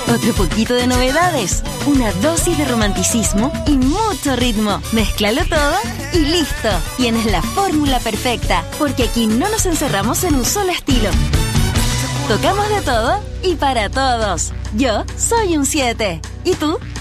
otro poquito de novedades, una dosis de romanticismo y mucho ritmo. Mézclalo todo y listo. Tienes la fórmula perfecta, porque aquí no nos encerramos en un solo estilo. Tocamos de todo y para todos. Yo soy un 7. ¿Y tú?